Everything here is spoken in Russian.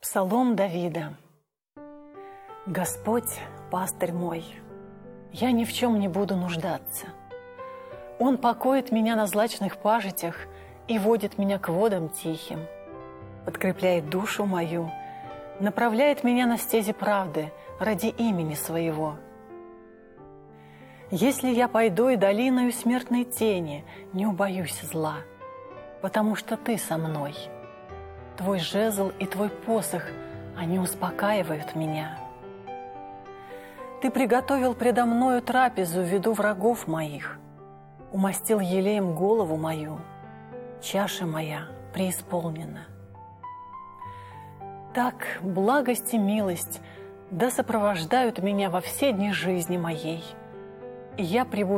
Псалом Давида. Господь, пастырь мой, я ни в чем не буду нуждаться. Он покоит меня на злачных пажитях и водит меня к водам тихим, подкрепляет душу мою, направляет меня на стези правды ради имени Своего. Если я пойду и долиною смертной тени, не убоюсь зла, потому что Ты со мной. Твой жезл и Твой посох, они успокаивают меня. Ты приготовил предо мною трапезу в виду врагов моих, умастил елеем голову мою, чаша моя преисполнена. Так благость и милость да сопровождают меня во все дни жизни моей, и я пребуду